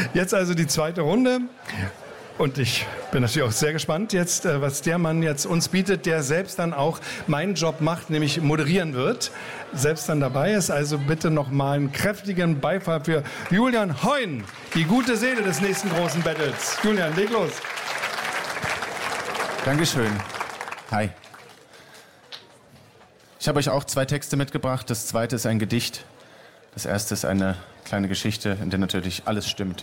Jetzt also die zweite Runde. Und ich bin natürlich auch sehr gespannt jetzt, was der Mann jetzt uns bietet, der selbst dann auch meinen Job macht, nämlich moderieren wird, selbst dann dabei ist. Also bitte nochmal einen kräftigen Beifall für Julian Heun, die gute Seele des nächsten großen Battles. Julian, leg los. Dankeschön. Hi. Ich habe euch auch 2 Texte mitgebracht. Das zweite ist ein Gedicht. Das erste ist eine kleine Geschichte, in der natürlich alles stimmt.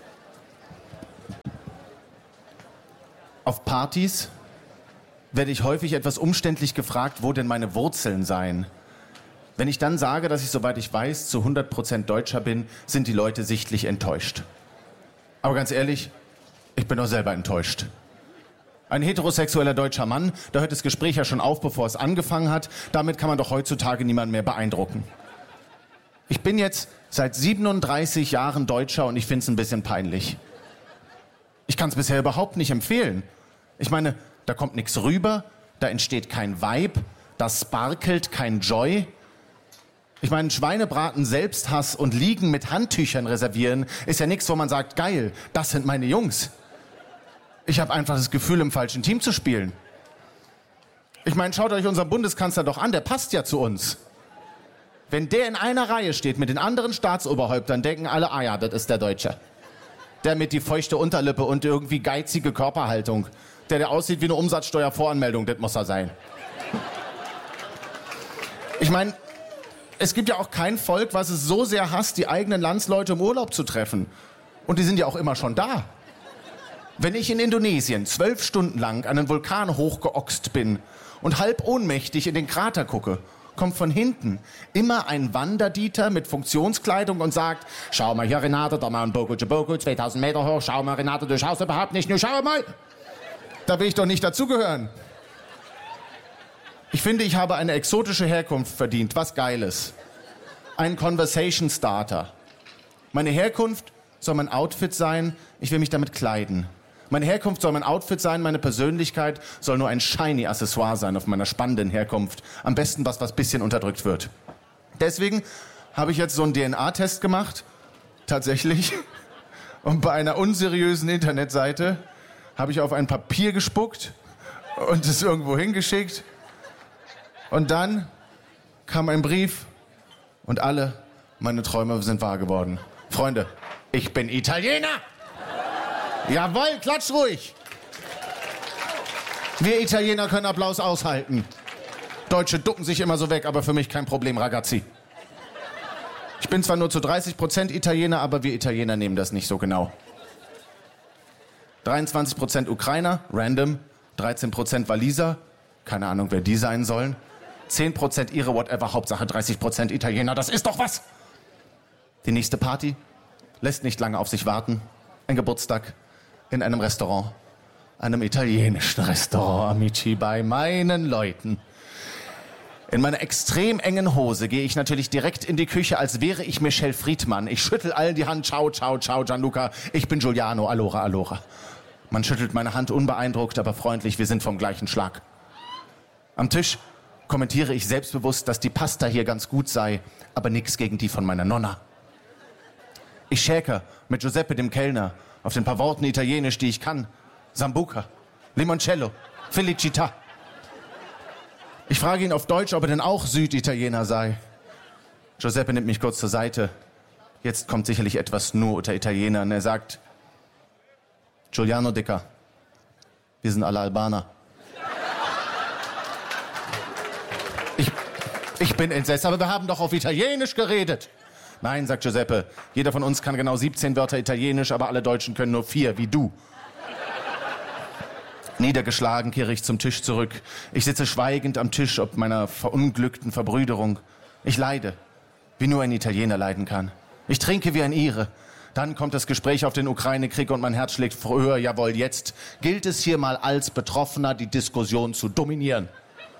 Auf Partys werde ich häufig etwas umständlich gefragt, wo denn meine Wurzeln seien. Wenn ich dann sage, dass ich, soweit ich weiß, zu 100% Deutscher bin, sind die Leute sichtlich enttäuscht. Aber ganz ehrlich, ich bin auch selber enttäuscht. Ein heterosexueller deutscher Mann, da hört das Gespräch ja schon auf, bevor es angefangen hat. Damit kann man doch heutzutage niemanden mehr beeindrucken. Ich bin jetzt seit 37 Jahren Deutscher und ich finde es ein bisschen peinlich. Ich kann es bisher überhaupt nicht empfehlen. Ich meine, da kommt nichts rüber, da entsteht kein Vibe, da sparkelt kein Joy. Ich meine, Schweinebraten, Selbsthass und Liegen mit Handtüchern reservieren ist ja nichts, wo man sagt, geil, das sind meine Jungs. Ich habe einfach das Gefühl, im falschen Team zu spielen. Ich meine, schaut euch unseren Bundeskanzler doch an, der passt ja zu uns. Wenn der in einer Reihe steht mit den anderen Staatsoberhäuptern, denken alle, ah ja, das ist der Deutsche. Der mit die feuchte Unterlippe und irgendwie geizige Körperhaltung. Der aussieht wie eine Umsatzsteuervoranmeldung, das muss er sein. Ich meine, es gibt ja auch kein Volk, was es so sehr hasst, die eigenen Landsleute im Urlaub zu treffen. Und die sind ja auch immer schon da. Wenn ich in Indonesien 12 Stunden lang an einen Vulkan hochgeoxt bin und halb ohnmächtig in den Krater gucke, kommt von hinten immer ein Wanderdieter mit Funktionskleidung und sagt, schau mal hier, Renate, der Mount Bogo, 2000 Meter hoch, schau mal, Renate, du schaust überhaupt nicht, nur schau mal. Da will ich doch nicht dazugehören. Ich finde, ich habe eine exotische Herkunft verdient, was Geiles. Ein Conversation Starter. Meine Herkunft soll mein Outfit sein, ich will mich damit kleiden. Meine Herkunft soll mein Outfit sein, meine Persönlichkeit soll nur ein shiny Accessoire sein auf meiner spannenden Herkunft. Am besten was bisschen unterdrückt wird. Deswegen habe ich jetzt so einen DNA-Test gemacht, tatsächlich. Und bei einer unseriösen Internetseite habe ich auf ein Papier gespuckt und es irgendwo hingeschickt. Und dann kam ein Brief und alle meine Träume sind wahr geworden. Freunde, ich bin Italiener! Jawohl, klatscht ruhig! Wir Italiener können Applaus aushalten. Deutsche ducken sich immer so weg, aber für mich kein Problem, ragazzi. Ich bin zwar nur zu 30% Italiener, aber wir Italiener nehmen das nicht so genau. 23% Ukrainer, random. 13% Waliser, keine Ahnung, wer die sein sollen. 10% Ire, whatever, Hauptsache 30% Italiener, das ist doch was! Die nächste Party lässt nicht lange auf sich warten. Ein Geburtstag in einem Restaurant. Einem italienischen Restaurant, amici, bei meinen Leuten. In meiner extrem engen Hose gehe ich natürlich direkt in die Küche, als wäre ich Michelle Friedmann. Ich schüttel allen die Hand. Ciao, ciao, ciao, Gianluca. Ich bin Giuliano. Allora, allora. Man schüttelt meine Hand unbeeindruckt, aber freundlich. Wir sind vom gleichen Schlag. Am Tisch kommentiere ich selbstbewusst, dass die Pasta hier ganz gut sei, aber nichts gegen die von meiner Nonna. Ich schäker mit Giuseppe, dem Kellner, auf den paar Worten Italienisch, die ich kann. Sambuca, Limoncello, Felicità. Ich frage ihn auf Deutsch, ob er denn auch Süditaliener sei. Giuseppe nimmt mich kurz zur Seite. Jetzt kommt sicherlich etwas nur unter Italienern. Er sagt, Giuliano Dicker, wir sind alle Albaner. Ich bin entsetzt, aber wir haben doch auf Italienisch geredet. Nein, sagt Giuseppe, jeder von uns kann genau 17 Wörter Italienisch, aber alle Deutschen können nur 4, wie du. Niedergeschlagen kehre ich zum Tisch zurück. Ich sitze schweigend am Tisch ob meiner verunglückten Verbrüderung. Ich leide, wie nur ein Italiener leiden kann. Ich trinke wie ein Ire. Dann kommt das Gespräch auf den Ukraine-Krieg und mein Herz schlägt früher. Jawohl, jetzt gilt es hier mal als Betroffener, die Diskussion zu dominieren.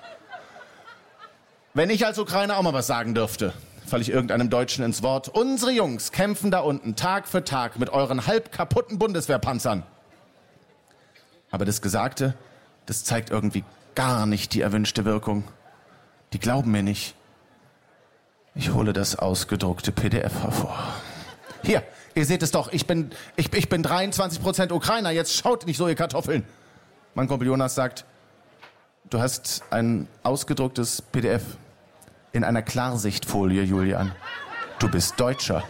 Wenn ich als Ukrainer auch mal was sagen dürfte, falle ich irgendeinem Deutschen ins Wort. Unsere Jungs kämpfen da unten Tag für Tag mit euren halb kaputten Bundeswehrpanzern. Aber das Gesagte, das zeigt irgendwie gar nicht die erwünschte Wirkung. Die glauben mir nicht. Ich hole das ausgedruckte PDF hervor. Hier, ihr seht es doch, ich bin 23% Ukrainer, jetzt schaut nicht so, ihr Kartoffeln. Mein Kumpel Jonas sagt, du hast ein ausgedrucktes PDF in einer Klarsichtfolie, Julian. Du bist Deutscher.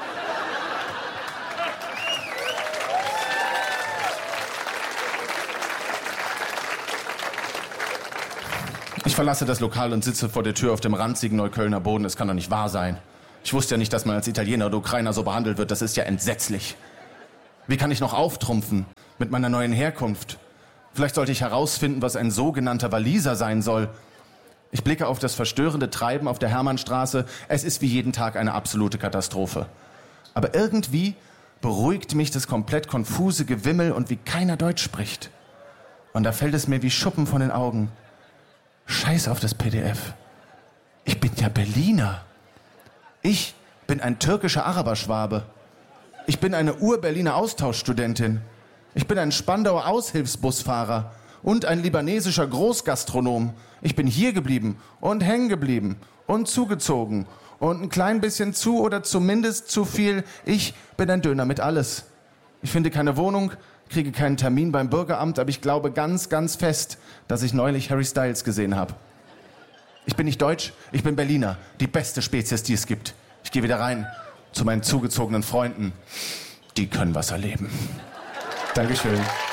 Ich verlasse das Lokal und sitze vor der Tür auf dem ranzigen Neuköllner Boden. Es kann doch nicht wahr sein. Ich wusste ja nicht, dass man als Italiener oder Ukrainer so behandelt wird. Das ist ja entsetzlich. Wie kann ich noch auftrumpfen mit meiner neuen Herkunft? Vielleicht sollte ich herausfinden, was ein sogenannter Waliser sein soll. Ich blicke auf das verstörende Treiben auf der Hermannstraße. Es ist wie jeden Tag eine absolute Katastrophe. Aber irgendwie beruhigt mich das komplett konfuse Gewimmel und wie keiner Deutsch spricht. Und da fällt es mir wie Schuppen von den Augen. Scheiß auf das PDF. Ich bin ja Berliner. Ich bin ein türkischer Araberschwabe. Ich bin eine Ur-Berliner Austauschstudentin. Ich bin ein Spandauer Aushilfsbusfahrer und ein libanesischer Großgastronom. Ich bin hier geblieben und hängen geblieben und zugezogen und ein klein bisschen zu oder zumindest zu viel. Ich bin ein Döner mit alles. Ich finde keine Wohnung, kriege keinen Termin beim Bürgeramt, aber ich glaube ganz, ganz fest, dass ich neulich Harry Styles gesehen habe. Ich bin nicht deutsch, ich bin Berliner, die beste Spezies, die es gibt. Ich gehe wieder rein zu meinen zugezogenen Freunden. Die können was erleben. Dankeschön.